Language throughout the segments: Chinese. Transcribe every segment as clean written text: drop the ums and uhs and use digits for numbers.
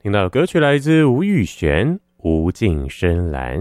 听到的歌曲来自吴宇璇《无尽深蓝》。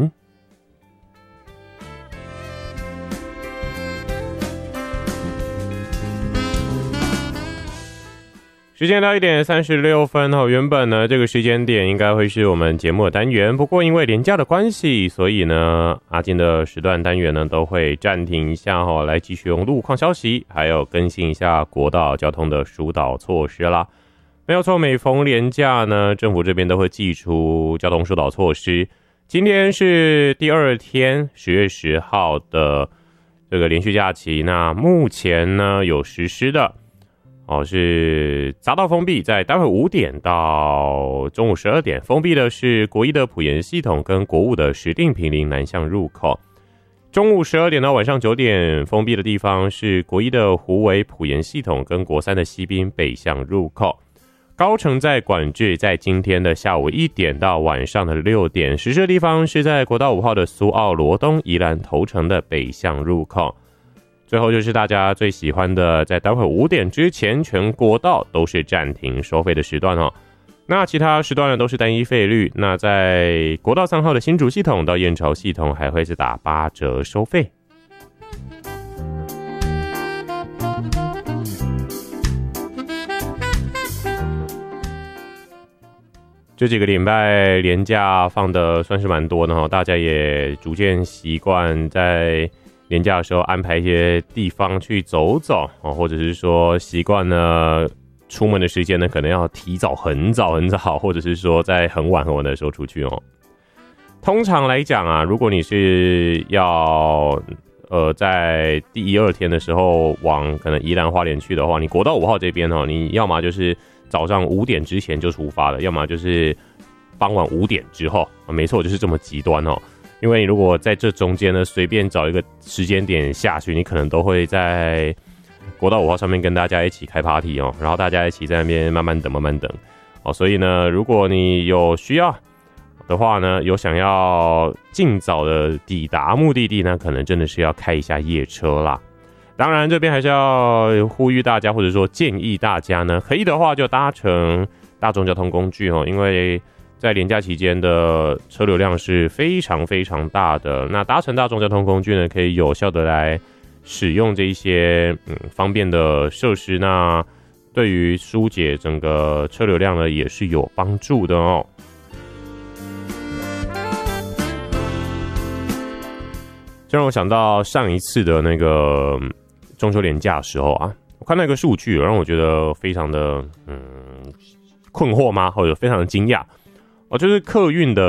时间到1点36分哦，原本呢这个时间点应该会是我们节目的单元，不过因为连假的关系，所以呢阿金的时段单元呢都会暂停一下哦，来继续用路况消息，还有更新一下国道交通的疏导措施啦。没有错，每逢连假呢，政府这边都会祭出交通疏导措施。今天是第2天，10月10号的这个连续假期，那目前呢有实施的。是匝道封闭，在待会5点到中午12点，封闭的是国一的埔盐系统跟国五的石碇坪林南向入口。中午12点到晚上9点，封闭的地方是国一的虎尾埔盐系统跟国三的西滨北向入口。高乘载管制在今天的下午1点到晚上的6点，实施的地方是在国道5号的苏澳罗东宜兰头城的北向入口。最后就是大家最喜欢的，在待会5点之前，全国道都是暂停收费的时段哦。那其他时段呢都是单一费率。那在国道3号的新竹系统到燕巢系统还会是打8折收费。这几个礼拜连假放的算是蛮多的哦，大家也逐渐习惯在连假的时候安排一些地方去走走，或者是说习惯呢出门的时间呢可能要提早很早，或者是说在很晚的时候出去哦。通常来讲啊，如果你是要在第1、2天的时候往可能宜兰花莲去的话，你国道5号这边你要么就是早上5点之前就出发了，要么就是傍晚5点之后，没错，就是这么极端哦。因为你如果在这中间呢，随便找一个时间点下去，你可能都会在国道5号上面跟大家一起开 party 哦，然后大家一起在那边慢慢等哦。所以呢，如果你有需要的话呢，有想要尽早的抵达目的地呢，可能真的是要开一下夜车啦。当然，这边还是要呼吁大家，或者说建议大家呢，可以的话就搭乘大众交通工具哦，因为在连假期间的车流量是非常非常大的，那搭乘大众交通工具呢，可以有效的来使用这一些方便的设施，那对于疏解整个车流量呢，也是有帮助的哦。这让我想到上一次的那个中秋连假的时候啊，我看到一个数据，让我觉得非常的困惑吗？或者非常的惊讶。就是客运的